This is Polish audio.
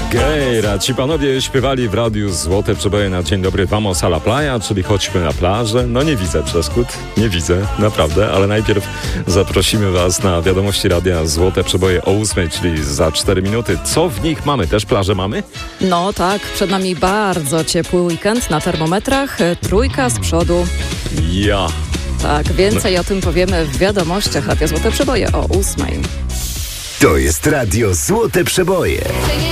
Gejra, ci panowie śpiewali w radiu Złote Przeboje na Dzień Dobry Vamos a la Playa, czyli chodźmy na plażę. No nie widzę przeszkód, nie widzę, naprawdę, ale najpierw zaprosimy was na wiadomości radia Złote Przeboje o 8, czyli za 4 minuty. Co w nich mamy? Też plażę mamy? No tak, przed nami bardzo ciepły weekend na termometrach, 3 z przodu. Ja. Tak, więcej o tym powiemy w wiadomościach radia Złote Przeboje o 8. To jest radio Złote Przeboje.